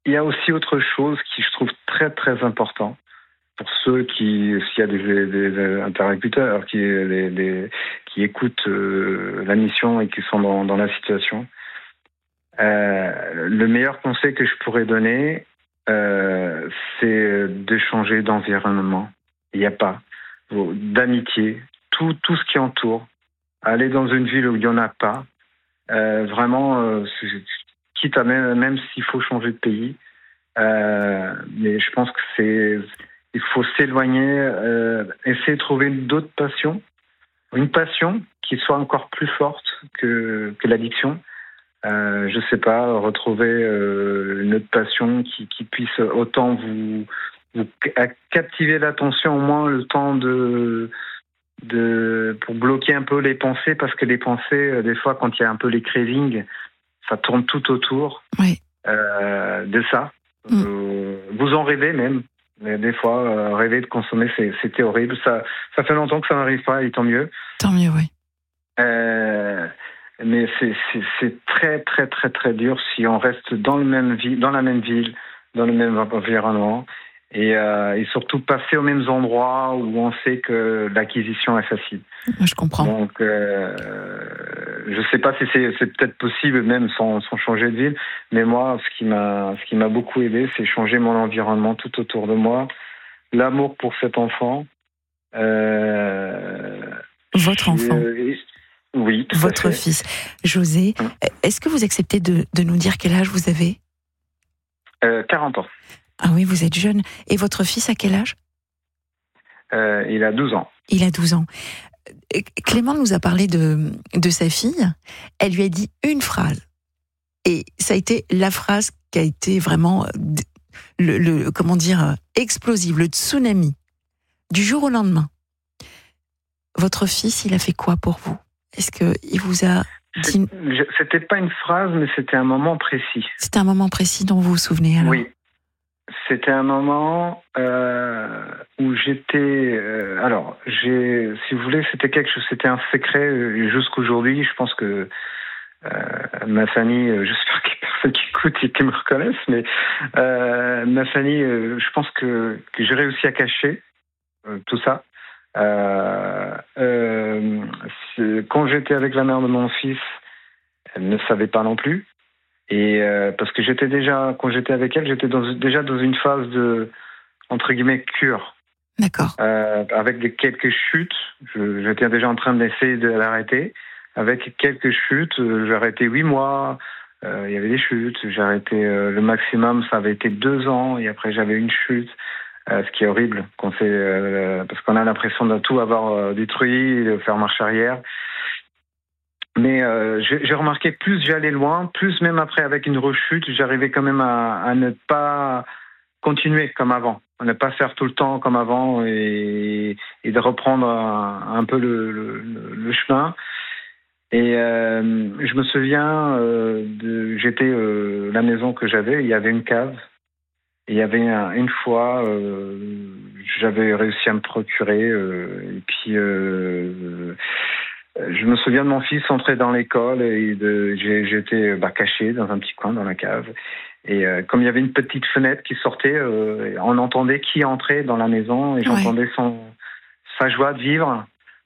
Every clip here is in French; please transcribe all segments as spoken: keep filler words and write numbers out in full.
il y a aussi autre chose qui je trouve très très important pour ceux qui, s'il y a des, des interlocuteurs qui, les, les, qui écoutent euh, la mission et qui sont dans, dans la situation. Euh, le meilleur conseil que je pourrais donner, euh, c'est de changer d'environnement. Il n'y a pas d'amitié, tout, tout ce qui entoure. Aller dans une ville où il n'y en a pas, euh, vraiment, euh, quitte à même, même s'il faut changer de pays, euh, mais je pense que c'est, il faut s'éloigner, euh, essayer de trouver d'autres passions, une passion qui soit encore plus forte que, que l'addiction. Euh, je sais pas, retrouver euh, une autre passion qui, qui puisse autant vous, vous captiver l'attention, au moins le temps de, de pour bloquer un peu les pensées, parce que les pensées, des fois, quand il y a un peu les cravings, ça tourne tout autour oui. euh, de ça. Mm. Euh, vous en rêvez même. Mais des fois, euh, rêver de consommer, c'est, c'était horrible. Ça, ça fait longtemps que ça n'arrive pas, et tant mieux. Tant mieux, oui. Euh, mais c'est, c'est, c'est très, très, très, très dur si on reste dans, le même ville, dans la même ville, dans le même environnement. Et, euh, et surtout passer aux mêmes endroits où on sait que l'acquisition est facile. Je comprends. Donc, euh, je ne sais pas si c'est, c'est peut-être possible même sans, sans changer de ville, mais moi, ce qui m'a, ce qui m'a beaucoup aidé, c'est changer mon environnement tout autour de moi, l'amour pour cet enfant. Euh, Votre enfant. Euh, oui, tout Votre à fait. fils. José, Hum. est-ce que vous acceptez de, de nous dire quel âge vous avez ? euh, quarante ans. Ah oui, vous êtes jeune. Et votre fils, à quel âge ? Euh, il a douze ans. Il a douze ans. Clément nous a parlé de, de sa fille. Elle lui a dit une phrase. Et ça a été la phrase qui a été vraiment, le, le, comment dire, explosive, le tsunami. Du jour au lendemain. Votre fils, il a fait quoi pour vous ? Est-ce qu'il vous a dit... C'était pas une phrase, mais c'était un moment précis. C'était un moment précis dont vous vous souvenez, alors ? Oui. C'était un moment euh, où j'étais... Euh, alors, j'ai, si vous voulez, c'était quelque chose, c'était un secret euh, jusqu'aujourd'hui. Je pense que euh, ma famille, euh, j'espère qu'il y a personne qui écoute et qui me reconnaisse, mais euh, ma famille, euh, je pense que, que j'ai réussi à cacher euh, tout ça. Euh, euh, quand j'étais avec la mère de mon fils, elle ne savait pas non plus. Et euh, parce que j'étais déjà, quand j'étais avec elle, j'étais dans, déjà dans une phase de, entre guillemets, cure. D'accord. Euh, avec des, quelques chutes. Je, j'étais déjà en train d'essayer de l'arrêter. Avec quelques chutes, euh, j'ai arrêté huit mois. Euh, il y avait des chutes. J'ai arrêté euh, le maximum, ça avait été deux ans. Et après, j'avais une chute. Euh, ce qui est horrible, quand c'est, euh, parce qu'on a l'impression de tout avoir euh, détruit, de faire marche arrière. Mais euh, j'ai, j'ai remarqué, plus j'allais loin, plus même après avec une rechute, j'arrivais quand même à, à ne pas continuer comme avant, à ne pas faire tout le temps comme avant et, et de reprendre un, un peu le, le, le chemin. Et euh, je me souviens, euh, de, j'étais euh, la maison que j'avais, il y avait une cave. Et il y avait un, une fois, euh, j'avais réussi à me procurer, euh, et puis euh, je me souviens de mon fils entrer dans l'école et de, j'ai, j'étais bah, caché dans un petit coin dans la cave. Et euh, comme il y avait une petite fenêtre qui sortait, euh, on entendait qui entrait dans la maison et j'entendais son, sa joie de vivre,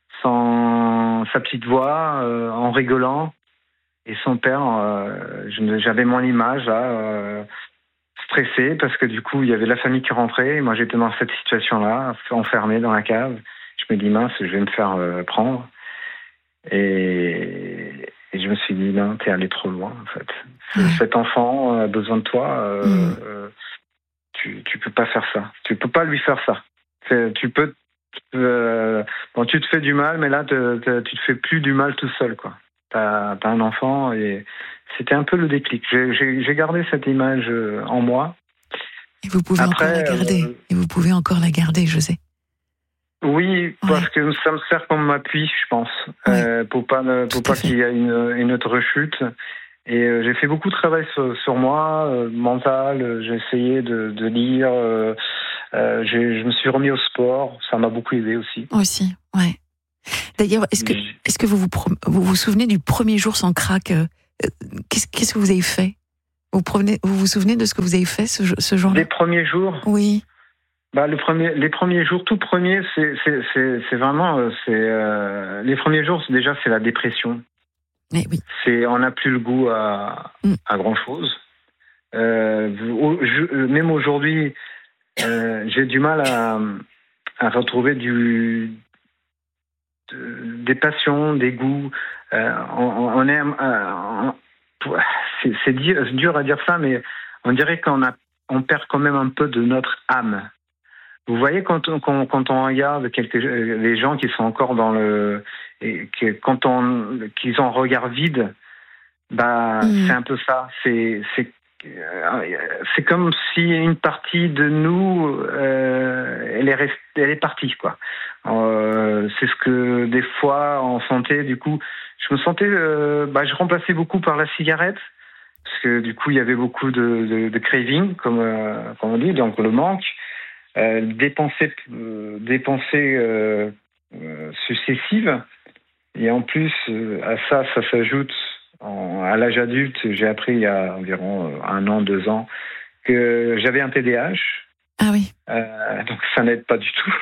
son, sa petite voix euh, en rigolant. Et son père, euh, je, j'avais mon image là. Euh, stressé parce que du coup il y avait la famille qui rentrait et moi j'étais dans cette situation-là, enfermé dans la cave. Je me dis mince, je vais me faire euh, prendre et... et je me suis dit non, t'es allé trop loin en fait. Ouais. Cet enfant a besoin de toi, euh, mmh. euh, tu tu peux pas faire ça, tu peux pas lui faire ça. C'est, tu peux euh, bon, tu te fais du mal, mais là te, te, tu te fais plus du mal tout seul quoi. T'as, t'as un enfant et c'était un peu le déclic. J'ai, j'ai, j'ai gardé cette image en moi. Et vous pouvez Après, encore la garder. Euh, et vous pouvez encore la garder, José. Oui, ouais. Parce que ça me sert comme appui, je pense, ouais. euh, pour pas, pour pas qu'il y ait une, une autre rechute. Et euh, j'ai fait beaucoup de travail sur, sur moi, euh, mental. J'ai essayé de, de lire. Euh, euh, j'ai, je me suis remis au sport. Ça m'a beaucoup aidé aussi. Aussi, ouais. D'ailleurs, est-ce que, est-ce que vous vous, vous vous souvenez du premier jour sans crack ? Qu'est-ce, qu'est-ce que vous avez fait ? Vous, provenez, vous vous souvenez de ce que vous avez fait ce, ce jour-là? Les premiers jours. Oui. Bah, le premier, les premiers jours, tout premier, c'est, c'est, c'est, c'est vraiment, c'est euh, les premiers jours, c'est déjà c'est la dépression. Eh oui. C'est, on n'a plus le goût à, mm. à grand chose. Euh, je, même aujourd'hui, euh, j'ai du mal à, à retrouver du, de, des passions, des goûts. Euh, on, on aime, euh, on, c'est, c'est, dur, c'est dur à dire ça, mais on dirait qu'on a, on perd quand même un peu de notre âme. Vous voyez, quand on, quand, quand on regarde quelques, les gens qui sont encore dans le... Et que, quand on, qu'ils ont un regard vide, bah, mmh. c'est un peu ça. C'est, c'est, c'est comme si une partie de nous, euh, elle, est restée, elle est partie, quoi. Euh, c'est ce que, des fois, en santé, du coup, je me sentais... Euh, bah, je remplaçais beaucoup par la cigarette, parce que, du coup, il y avait beaucoup de, de, de craving, comme, euh, comme on dit, donc le manque. Euh, dépenser, euh, dépenser euh, euh, successives. Et en plus, euh, à ça, ça s'ajoute en, à l'âge adulte. J'ai appris il y a environ un an, deux ans, que j'avais un T D A H. Ah oui. Euh, donc ça n'aide pas du tout.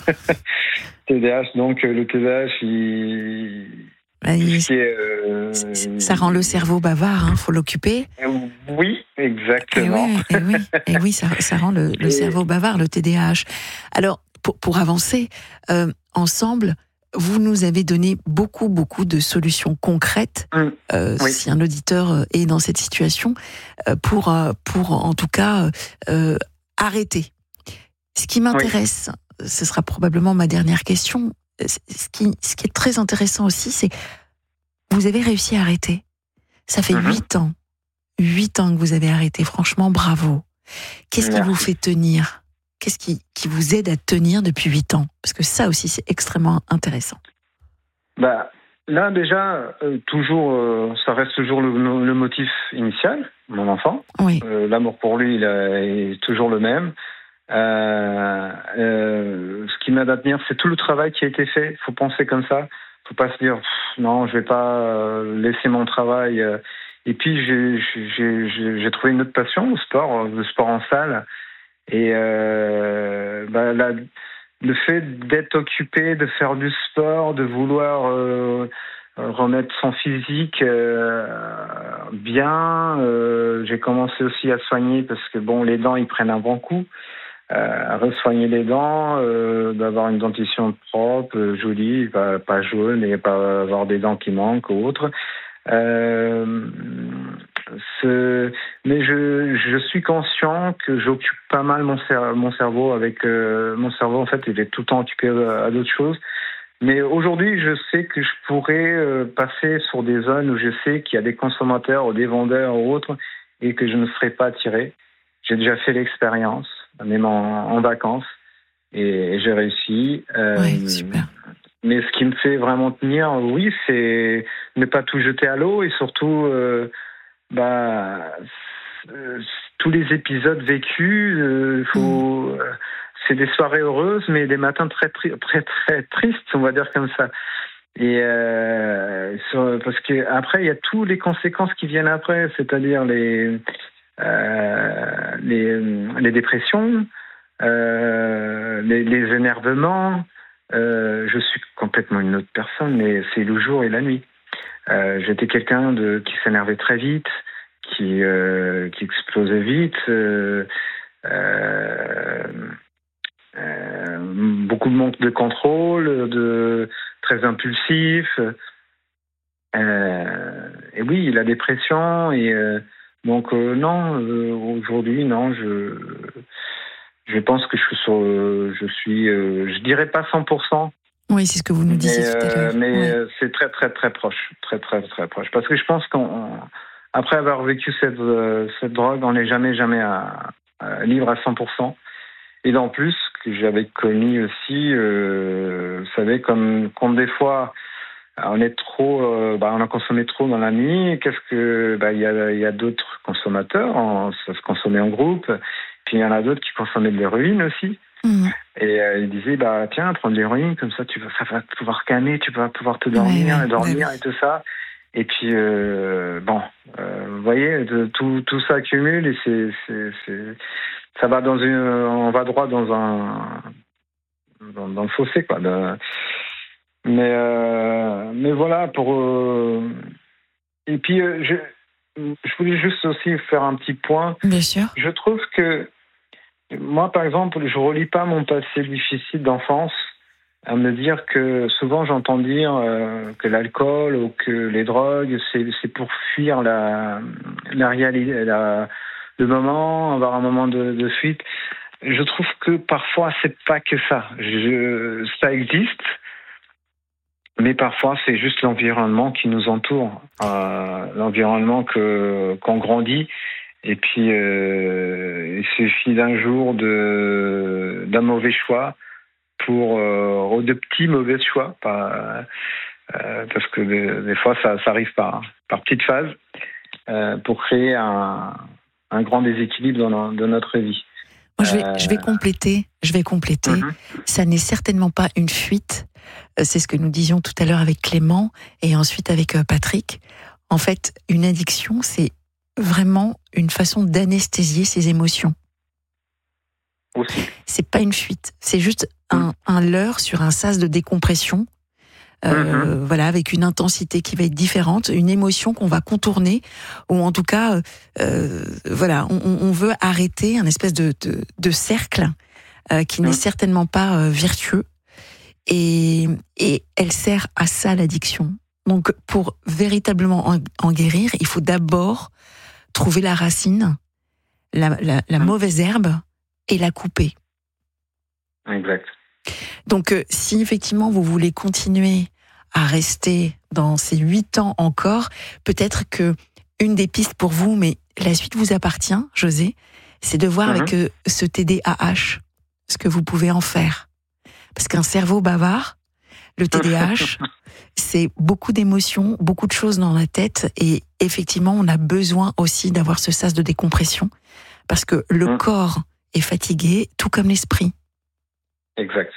T D A H, donc le T D A H, il... Bah, il... Est, euh... ça rend le cerveau bavard, hein, faut l'occuper. Oui, exactement. Et oui, et oui, et oui ça, ça rend le, le et... cerveau bavard, le T D A H. Alors, pour, pour avancer, euh, ensemble, vous nous avez donné beaucoup, beaucoup de solutions concrètes, mmh. euh, oui. si un auditeur est dans cette situation, euh, pour, pour en tout cas euh, arrêter. Ce qui m'intéresse, oui. ce sera probablement ma dernière question. Ce qui, ce qui est très intéressant aussi, c'est vous avez réussi à arrêter. Ça fait huit mm-hmm. ans, huit ans que vous avez arrêté. Franchement, bravo. Qu'est-ce Merci. qui vous fait tenir? Qu'est-ce qui, qui vous aide à tenir depuis huit ans? Parce que ça aussi, c'est extrêmement intéressant. Bah, là, déjà, euh, toujours, euh, ça reste toujours le, le motif initial, mon enfant. Oui. Euh, l'amour pour lui, il est toujours le même. Euh, euh, ce qui m'aide à tenir, c'est tout le travail qui a été fait. Il faut penser comme ça. Il ne faut pas se dire non, je ne vais pas euh, laisser mon travail. Euh. Et puis j'ai, j'ai, j'ai, j'ai trouvé une autre passion, le sport, le sport en salle. Et euh, bah, la, le fait d'être occupé, de faire du sport, de vouloir euh, remettre son physique euh, bien. Euh, j'ai commencé aussi à soigner parce que bon, les dents ils prennent un bon coup. Euh, à re-soigner les dents, euh, d'avoir une dentition propre, euh, jolie, pas, pas jaune et pas avoir des dents qui manquent ou autre. Euh, ce... Mais je, je suis conscient que j'occupe pas mal mon, cer- mon cerveau avec euh, mon cerveau en fait il est tout le temps occupé à, à d'autres choses. Mais aujourd'hui je sais que je pourrais euh, passer sur des zones où je sais qu'il y a des consommateurs ou des vendeurs ou autres et que je ne serai pas attiré. J'ai déjà fait l'expérience, même en, en vacances, et, et j'ai réussi. Euh, oui, super. Mais ce qui me fait vraiment tenir, oui, c'est ne pas tout jeter à l'eau et surtout, euh, bah, euh, tous les épisodes vécus, euh, faut, mmh. euh, c'est des soirées heureuses, mais des matins très, très, très, très tristes, on va dire comme ça. Et euh, sur, parce que après, il y a toutes les conséquences qui viennent après, c'est-à-dire les Euh, les, les dépressions, euh, les, les énervements. Euh, je suis complètement une autre personne, mais c'est le jour et la nuit. Euh, j'étais quelqu'un de, qui s'énervait très vite, qui, euh, qui explosait vite, euh, euh, euh, beaucoup de manque de contrôle, de, très impulsif. Euh, et oui, la dépression et euh, Donc euh, non, euh, aujourd'hui non, je je pense que je suis sur, euh, je suis, euh, je dirais pas cent pour cent. Oui, c'est ce que vous nous disiez mais, tout à l'heure. Euh, mais ouais. euh, c'est très très très proche, très très très proche. Parce que je pense qu'après avoir vécu cette euh, cette drogue, on n'est jamais jamais à, à libre à cent pour cent. Et en plus que j'avais connu aussi, euh, vous savez, comme comme des fois. On est trop, euh, bah, on a consommé trop dans la nuit. Qu'est-ce que, bah, il y a, il y a d'autres consommateurs. On, ça se consommait en groupe. Puis il y en a d'autres qui consommaient de l'héroïne aussi. Mmh. Et euh, ils disaient, bah tiens, prends de l'héroïne comme ça, tu vas, ça va pouvoir calmer, tu vas pouvoir te dormir, ouais, ouais, et dormir ouais. et tout ça. Et puis, euh, bon, euh, vous voyez, de, tout, tout ça accumule et c'est, c'est, c'est, ça va dans une, on va droit dans un, dans, dans le fossé, quoi. De, mais, euh, mais voilà, pour. Euh, et puis, euh, je, je voulais juste aussi faire un petit point. Bien sûr. Je trouve que moi, par exemple, je relis pas mon passé difficile d'enfance à me dire que souvent j'entends dire euh, que l'alcool ou que les drogues, c'est, c'est pour fuir la, la réalité, la, le moment, avoir un moment de, de fuite. Je trouve que parfois c'est pas que ça. Je, ça existe, mais parfois c'est juste l'environnement qui nous entoure, euh, l'environnement que qu'on grandit. Et puis euh, il suffit d'un jour de d'un mauvais choix pour euh, de petits mauvais choix, pas, euh, parce que des, des fois ça, ça arrive par, par petites phases, euh, pour créer un, un grand déséquilibre dans, no, dans notre vie. Moi, je vais, euh... je vais compléter. Je vais compléter. Mm-hmm. Ça n'est certainement pas une fuite. C'est ce que nous disions tout à l'heure avec Clément et ensuite avec Patrick. En fait, une addiction, c'est vraiment une façon d'anesthésier ses émotions. Aussi. C'est pas une fuite, c'est juste un, un leurre sur un sas de décompression, euh, mm-hmm. voilà, avec une intensité qui va être différente, une émotion qu'on va contourner, ou en tout cas, euh, voilà, on, on veut arrêter un espèce de, de, de cercle euh, qui mm. n'est certainement pas euh, vertueux, et, et elle sert à ça l'addiction. Donc, pour véritablement en, en guérir, il faut d'abord trouver la racine, la, la, la mm. mauvaise herbe, et la couper. Exact. Donc, euh, si effectivement vous voulez continuer à rester dans ces huit ans encore, peut-être que une des pistes pour vous, mais la suite vous appartient, José, c'est de voir mm-hmm. avec euh, ce T D A H ce que vous pouvez en faire. Parce qu'un cerveau bavard, le T D A H, c'est beaucoup d'émotions, beaucoup de choses dans la tête, et effectivement, on a besoin aussi d'avoir ce sas de décompression, parce que le mm. corps est fatigué, tout comme l'esprit. Exact.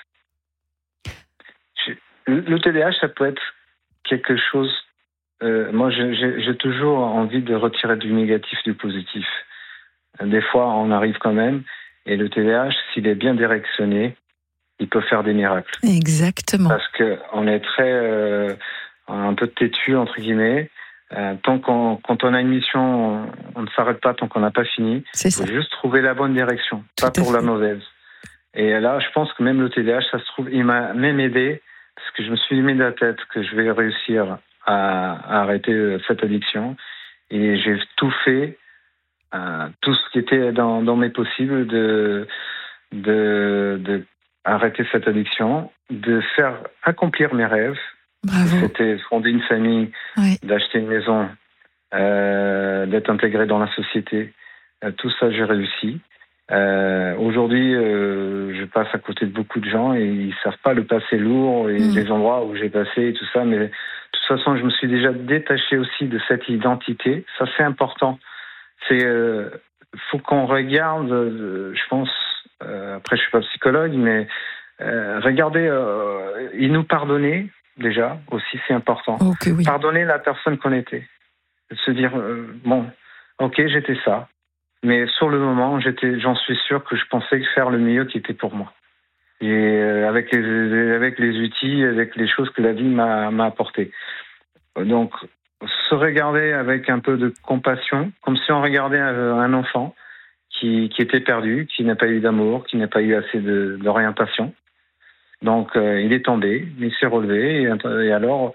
Le T D A H, ça peut être quelque chose... Euh, moi, j'ai, j'ai toujours envie de retirer du négatif du positif. Des fois, on arrive quand même, et le T D A H, s'il est bien directionné, il peut faire des miracles. Exactement. Parce qu'on est très... Euh, un peu têtu, entre guillemets. Euh, tant qu'on, quand on a une mission, on, on ne s'arrête pas tant qu'on n'a pas fini. C'est ça. Il faut juste trouver la bonne direction, Tout pas pour fait. la mauvaise. Et là, je pense que même le T D A H, ça se trouve, il m'a même aidé, parce que je me suis mis dans la tête que je vais réussir à, à arrêter cette addiction. Et j'ai tout fait, euh, tout ce qui était dans, dans mes possibles de, de, de arrêter cette addiction, de faire accomplir mes rêves. Bravo. C'était fonder une famille, oui. d'acheter une maison, euh, d'être intégré dans la société. Euh, tout ça, j'ai réussi. Euh, aujourd'hui, euh, je passe à côté de beaucoup de gens et ils savent pas le passé lourd et mmh. les endroits où j'ai passé et tout ça. Mais de toute façon, je me suis déjà détaché aussi de cette identité. Ça, c'est important. C'est, euh, faut qu'on regarde. Euh, je pense. Euh, après, je suis pas psychologue, mais euh, regardez, euh, il nous pardonnait. Déjà, aussi, c'est important. Okay, oui. Pardonner la personne qu'on était. De se dire, euh, bon, ok, j'étais ça. Mais sur le moment, j'étais, j'en suis sûr que je pensais faire le mieux qui était pour moi. Et euh, avec, les, avec les outils, avec les choses que la vie m'a, m'a apportées. Donc, se regarder avec un peu de compassion, comme si on regardait un enfant qui, qui était perdu, qui n'a pas eu d'amour, qui n'a pas eu assez de, d'orientation. Donc, euh, il est tombé, il s'est relevé, et, et alors,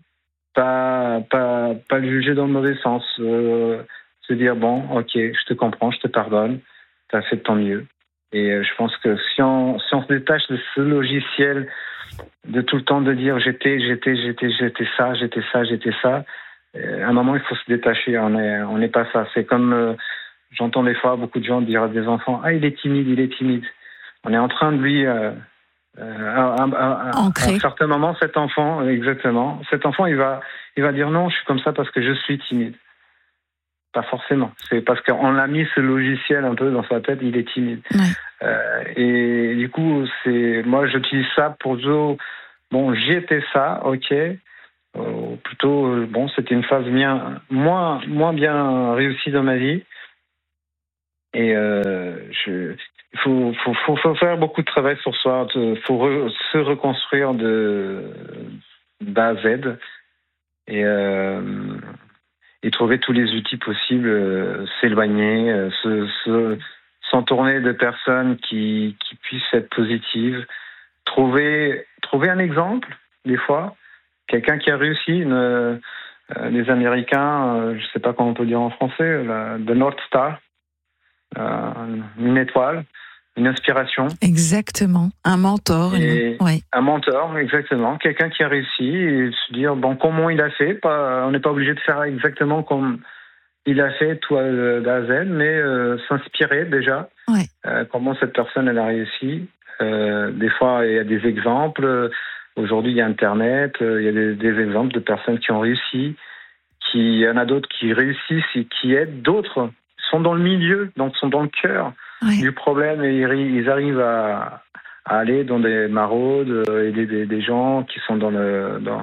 pas, pas, pas le juger dans le mauvais sens. Euh, se dire, bon, ok, je te comprends, je te pardonne, tu as fait de ton mieux. Et euh, je pense que si on, si on se détache de ce logiciel de tout le temps de dire j'étais, j'étais, j'étais, j'étais ça, j'étais ça, j'étais ça, euh, à un moment, il faut se détacher, on n'est on n'est pas ça. C'est comme, euh, j'entends des fois beaucoup de gens dire à des enfants, ah, il est timide, il est timide. On est en train de lui... Euh, Euh, à, à, à, à un certain moment, cet enfant, exactement, cet enfant, il va, il va dire non, je suis comme ça parce que je suis timide. Pas forcément. C'est parce qu'on a mis ce logiciel un peu dans sa tête, il est timide. Ouais. Euh, et du coup, c'est, moi, j'utilise ça pour dire, bon, j'étais ça, ok. euh, plutôt, euh, bon, c'était une phase bien, moins, moins bien réussie dans ma vie. Et euh, je, il faut, faut, faut, faut faire beaucoup de travail sur soi. Il faut re, se reconstruire de d'A à Z et, euh, et trouver tous les outils possibles, euh, s'éloigner, euh, se, se, s'entourner de personnes qui, qui puissent être positives, trouver, trouver un exemple, des fois, quelqu'un qui a réussi, une, euh, les Américains, euh, je ne sais pas comment on peut dire en français, la, The North Star. Euh, une étoile, une inspiration. Exactement, un mentor. Et une... ouais. Un mentor, exactement. Quelqu'un qui a réussi et se dire, bon, comment il a fait. Pas, on n'est pas obligé de faire exactement comme il a fait, tout d'A à Z, mais euh, s'inspirer déjà. Ouais. Euh, comment cette personne, elle a réussi. Euh, des fois, il y a des exemples. Aujourd'hui, il y a Internet. Il y a des, des exemples de personnes qui ont réussi. Qui, il y en a d'autres qui réussissent et qui aident d'autres. Sont dans le milieu, donc sont dans le cœur ouais. du problème et ils arrivent à, à aller dans des maraudes, aider des, des gens qui sont dans le dans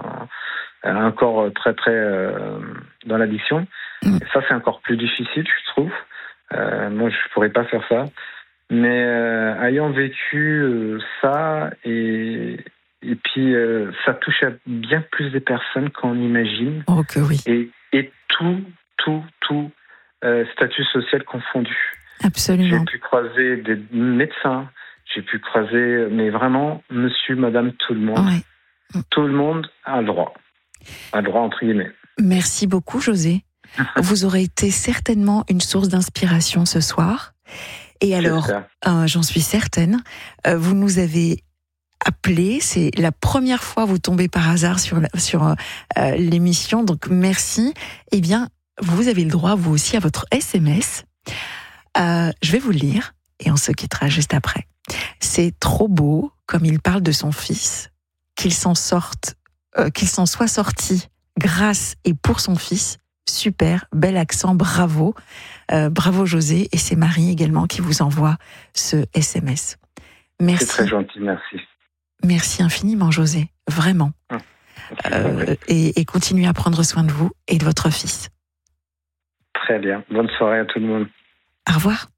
encore très très euh, dans l'addiction. Mm. Et ça c'est encore plus difficile, je trouve. Euh, moi je pourrais pas faire ça, mais euh, ayant vécu euh, ça et et puis euh, ça touche à bien plus de personnes qu'on imagine. Oh que oui. Et et tout tout tout Euh, statut social confondu. Absolument. J'ai pu croiser des médecins, j'ai pu croiser, mais vraiment, monsieur, madame, tout le monde. Ouais. Tout le monde a le droit. A le droit, entre guillemets. Merci beaucoup, José. Vous aurez été certainement une source d'inspiration ce soir. Et alors, euh, j'en suis certaine, euh, vous nous avez appelé, c'est la première fois que vous tombez par hasard sur, la, sur euh, l'émission, donc merci. Eh bien, vous avez le droit, vous aussi, à votre S M S. Euh, je vais vous le lire et on se quittera juste après. C'est trop beau, comme il parle de son fils, qu'il s'en sorte, euh, qu'il s'en soit sorti grâce et pour son fils. Super, bel accent, bravo. Euh, bravo José. Et c'est Marie également qui vous envoie ce S M S. Merci. C'est très gentil, merci. Merci infiniment José, vraiment. Hum, euh, et, et continuez à prendre soin de vous et de votre fils. Très bien. Bonne soirée à tout le monde. Au revoir.